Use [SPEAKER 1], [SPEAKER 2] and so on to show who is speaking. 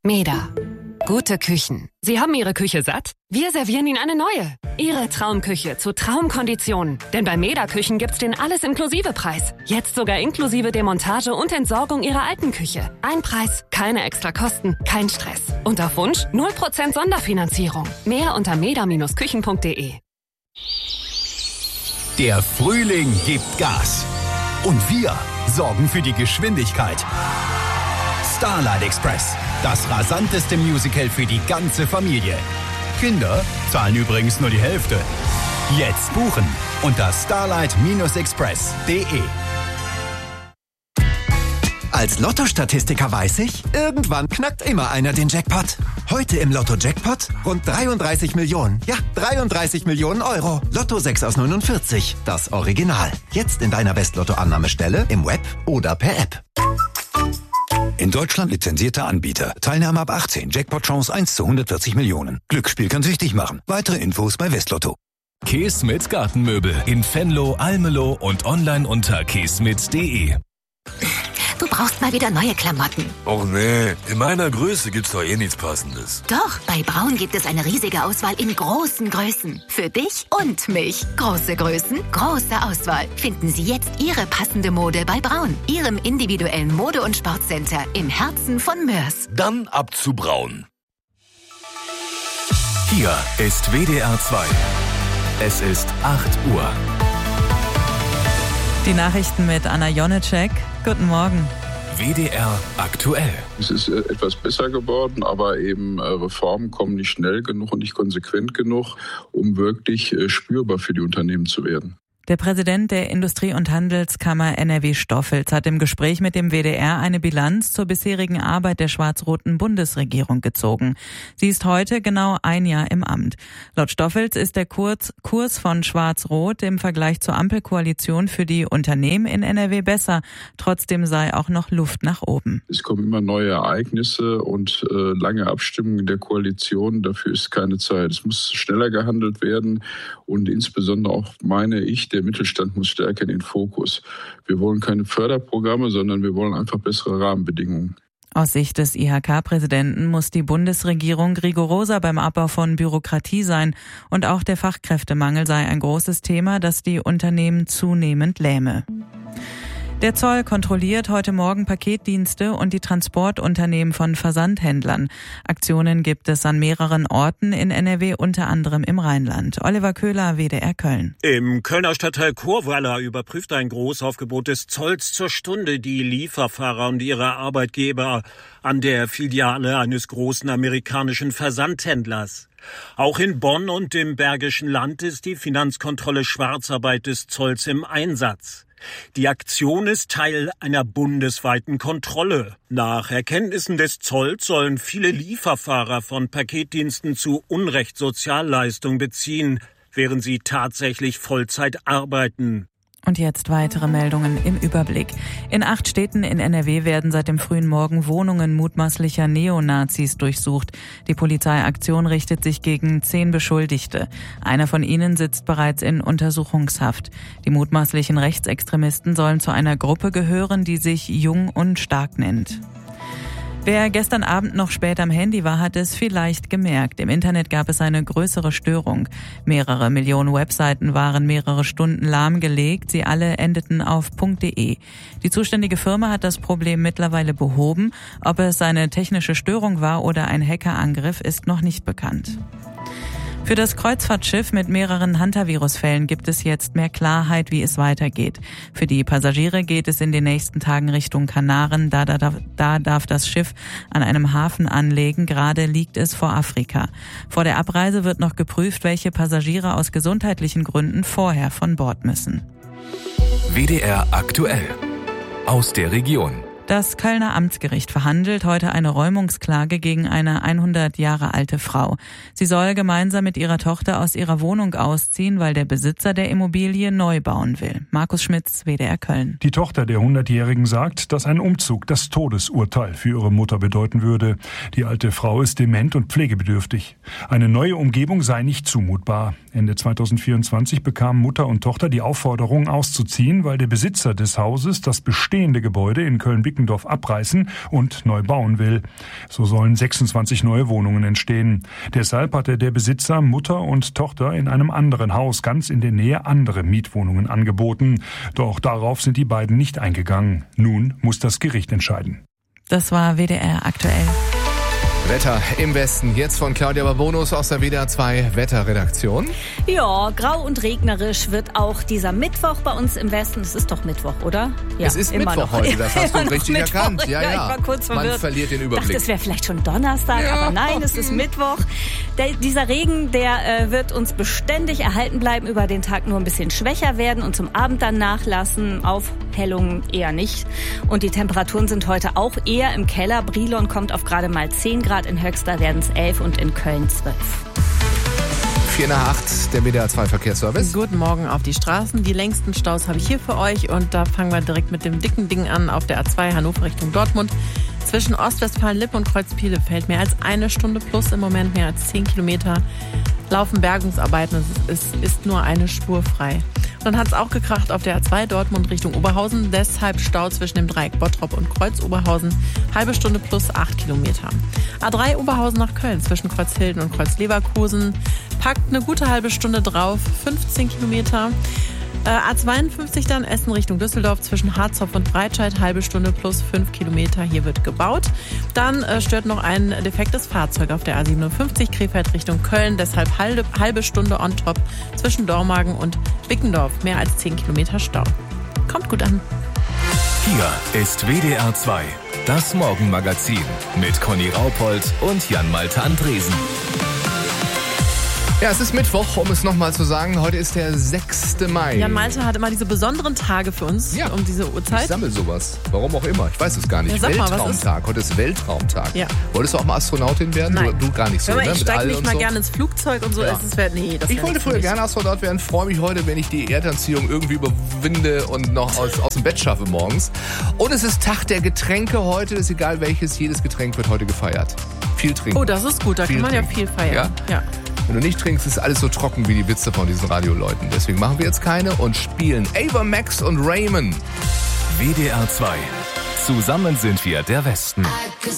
[SPEAKER 1] Meda. Gute Küchen. Sie haben Ihre Küche satt? Wir servieren Ihnen eine neue. Ihre Traumküche zu Traumkonditionen. Denn bei Meda Küchen gibt's den Alles-Inklusive-Preis. Jetzt sogar inklusive Demontage und Entsorgung Ihrer alten Küche. Ein Preis, keine extra Kosten, kein Stress. Und auf Wunsch 0% Sonderfinanzierung. Mehr unter meda-küchen.de.
[SPEAKER 2] Der Frühling gibt Gas. Und wir sorgen für die Geschwindigkeit. Starlight Express, das rasanteste Musical für die ganze Familie. Kinder zahlen übrigens nur die Hälfte. Jetzt buchen unter starlight-express.de.
[SPEAKER 3] Als Lotto-Statistiker weiß ich, irgendwann knackt immer einer den Jackpot. Heute im Lotto-Jackpot rund 33 Millionen. Ja, 33 Millionen Euro. Lotto 6 aus 49, das Original. Jetzt in deiner West-Lotto-Annahmestelle, im Web oder per App.
[SPEAKER 4] In Deutschland lizenzierter Anbieter. Teilnahme ab 18. Jackpot-Chance 1 zu 140 Millionen. Glücksspiel kann süchtig machen. Weitere Infos bei Westlotto.
[SPEAKER 5] Keesmit Gartenmöbel in Venlo, Almelo und online unter keesmit.de.
[SPEAKER 6] Du brauchst mal wieder neue Klamotten.
[SPEAKER 7] Och nee, in meiner Größe gibt's doch eh nichts Passendes.
[SPEAKER 6] Doch, bei Braun gibt es eine riesige Auswahl in großen Größen. Für dich und mich. Große Größen, große Auswahl. Finden Sie jetzt Ihre passende Mode bei Braun. Ihrem individuellen Mode- und Sportcenter im Herzen von Mörs.
[SPEAKER 7] Dann ab zu Braun.
[SPEAKER 5] Hier ist WDR 2. Es ist 8 Uhr.
[SPEAKER 8] Die Nachrichten mit Anna Jonitschek. Guten Morgen.
[SPEAKER 5] WDR aktuell.
[SPEAKER 9] Es ist etwas besser geworden, aber eben Reformen kommen nicht schnell genug und nicht konsequent genug, um wirklich spürbar für die Unternehmen zu werden.
[SPEAKER 8] Der Präsident der Industrie- und Handelskammer NRW Stoffels hat im Gespräch mit dem WDR eine Bilanz zur bisherigen Arbeit der schwarz-roten Bundesregierung gezogen. Sie ist heute genau ein Jahr im Amt. Laut Stoffels ist der Kurs von Schwarz-Rot im Vergleich zur Ampelkoalition für die Unternehmen in NRW besser. Trotzdem sei auch noch Luft nach oben.
[SPEAKER 9] Es kommen immer neue Ereignisse und lange Abstimmungen der Koalition. Dafür ist keine Zeit. Es muss schneller gehandelt werden und insbesondere auch, meine ich, der Mittelstand muss stärker in den Fokus. Wir wollen keine Förderprogramme, sondern wir wollen einfach bessere Rahmenbedingungen.
[SPEAKER 8] Aus Sicht des IHK-Präsidenten muss die Bundesregierung rigoroser beim Abbau von Bürokratie sein. Und auch der Fachkräftemangel sei ein großes Thema, das die Unternehmen zunehmend lähme. Der Zoll kontrolliert heute Morgen Paketdienste und die Transportunternehmen von Versandhändlern. Aktionen gibt es an mehreren Orten in NRW, unter anderem im Rheinland. Oliver Köhler, WDR Köln.
[SPEAKER 10] Im Kölner Stadtteil Churweiler überprüft ein Großaufgebot des Zolls zur Stunde die Lieferfahrer und ihre Arbeitgeber an der Filiale eines großen amerikanischen Versandhändlers. Auch in Bonn und im Bergischen Land ist die Finanzkontrolle Schwarzarbeit des Zolls im Einsatz. Die Aktion ist Teil einer bundesweiten Kontrolle. Nach Erkenntnissen des Zolls sollen viele Lieferfahrer von Paketdiensten zu Unrecht Sozialleistung beziehen, während sie tatsächlich Vollzeit arbeiten.
[SPEAKER 8] Und jetzt weitere Meldungen im Überblick. In 8 Städten in NRW werden seit dem frühen Morgen Wohnungen mutmaßlicher Neonazis durchsucht. Die Polizeiaktion richtet sich gegen 10 Beschuldigte. Einer von ihnen sitzt bereits in Untersuchungshaft. Die mutmaßlichen Rechtsextremisten sollen zu einer Gruppe gehören, die sich Jung und Stark nennt. Wer gestern Abend noch spät am Handy war, hat es vielleicht gemerkt. Im Internet gab es eine größere Störung. Mehrere Millionen Webseiten waren mehrere Stunden lahmgelegt. Sie alle endeten auf .de. Die zuständige Firma hat das Problem mittlerweile behoben. Ob es eine technische Störung war oder ein Hackerangriff, ist noch nicht bekannt. Für das Kreuzfahrtschiff mit mehreren Hantavirus-Fällen gibt es jetzt mehr Klarheit, wie es weitergeht. Für die Passagiere geht es in den nächsten Tagen Richtung Kanaren. Da darf das Schiff an einem Hafen anlegen. Gerade liegt es vor Afrika. Vor der Abreise wird noch geprüft, welche Passagiere aus gesundheitlichen Gründen vorher von Bord müssen.
[SPEAKER 5] WDR aktuell. Aus der Region.
[SPEAKER 8] Das Kölner Amtsgericht verhandelt heute eine Räumungsklage gegen eine 100 Jahre alte Frau. Sie soll gemeinsam mit ihrer Tochter aus ihrer Wohnung ausziehen, weil der Besitzer der Immobilie neu bauen will. Markus Schmitz, WDR Köln.
[SPEAKER 11] Die Tochter der 100-Jährigen sagt, dass ein Umzug das Todesurteil für ihre Mutter bedeuten würde. Die alte Frau ist dement und pflegebedürftig. Eine neue Umgebung sei nicht zumutbar. Ende 2024 bekamen Mutter und Tochter die Aufforderung auszuziehen, weil der Besitzer des Hauses das bestehende Gebäude in Köln-Bicknitz Bickendorf abreißen und neu bauen will. So sollen 26 neue Wohnungen entstehen. Deshalb hatte der Besitzer Mutter und Tochter in einem anderen Haus ganz in der Nähe andere Mietwohnungen angeboten. Doch darauf sind die beiden nicht eingegangen. Nun muss das Gericht entscheiden.
[SPEAKER 8] Das war WDR aktuell.
[SPEAKER 12] Wetter im Westen, jetzt von Claudia Babonus aus der WDR 2 Wetterredaktion.
[SPEAKER 13] Ja, grau und regnerisch wird auch dieser Mittwoch bei uns im Westen. Es ist doch Mittwoch, oder? Ja,
[SPEAKER 12] es ist Mittwoch noch. Heute, das hast du richtig erkannt. Ja.
[SPEAKER 13] Ich war kurz verwirrt.
[SPEAKER 12] Man verliert den Überblick.
[SPEAKER 13] Ich dachte, es wäre vielleicht schon Donnerstag, aber nein, es ist Mittwoch. Dieser Regen, der wird uns beständig erhalten bleiben, über den Tag nur ein bisschen schwächer werden und zum Abend dann nachlassen. Aufhellungen eher nicht. Und die Temperaturen sind heute auch eher im Keller. Brilon kommt auf gerade mal 10 Grad. In Höxter werden es 11 und in Köln 12.
[SPEAKER 12] 7:45, der WDR 2 Verkehrsservice.
[SPEAKER 14] Guten Morgen auf die Straßen. Die längsten Staus habe ich hier für euch und da fangen wir direkt mit dem dicken Ding an auf der A2 Hannover Richtung Dortmund. Zwischen Ostwestfalen-Lippe und Kreuz-Bielefeld mehr als 1 Stunde plus, im Moment mehr als 10 Kilometer. Laufen Bergungsarbeiten, es ist nur eine Spur frei. Und dann hat es auch gekracht auf der A2 Dortmund Richtung Oberhausen. Deshalb Stau zwischen dem Dreieck Bottrop und Kreuz-Oberhausen. Halbe Stunde plus 8 Kilometer. A3 Oberhausen nach Köln zwischen Kreuzhilden und Kreuz-Leverkusen. Packt eine gute halbe Stunde drauf, 15 Kilometer. A52 dann Essen Richtung Düsseldorf zwischen Harzopf und Breitscheid, halbe Stunde plus 5 Kilometer. Hier wird gebaut. Dann stört noch ein defektes Fahrzeug auf der A57 Krefeld Richtung Köln. Deshalb halbe Stunde on top zwischen Dormagen und Bickendorf. Mehr als 10 Kilometer Stau. Kommt gut an.
[SPEAKER 5] Hier ist WDR 2, das Morgenmagazin mit Conny Raupold und Jan-Malte Andresen.
[SPEAKER 12] Ja, es ist Mittwoch, um es nochmal zu sagen. Heute ist der 6. Mai.
[SPEAKER 14] Jan Malte hat immer diese besonderen Tage für uns um diese Uhrzeit.
[SPEAKER 12] Ich sammle sowas. Warum auch immer. Ich weiß es gar nicht.
[SPEAKER 14] Ja,
[SPEAKER 12] Weltraumtag. Heute ist Weltraumtag.
[SPEAKER 14] Ja.
[SPEAKER 12] Wolltest du auch mal Astronautin werden?
[SPEAKER 14] Nein.
[SPEAKER 12] Du gar nicht so, ne?
[SPEAKER 14] Ich steige nicht mal gerne ins Flugzeug und so.
[SPEAKER 12] Ja. Ich wollte früher gerne Astronaut werden. Freue mich heute, wenn ich die Erdanziehung irgendwie überwinde und noch aus dem Bett schaffe morgens. Und es ist Tag der Getränke heute. Ist egal welches. Jedes Getränk wird heute gefeiert. Viel trinken.
[SPEAKER 14] Oh, das ist gut. Da kann man ja viel feiern. Ja.
[SPEAKER 12] Wenn du nicht trinkst, ist alles so trocken wie die Witze von diesen Radioleuten. Deswegen machen wir jetzt keine und spielen Ava Max und Raymond.
[SPEAKER 5] WDR 2. Zusammen sind wir der Westen.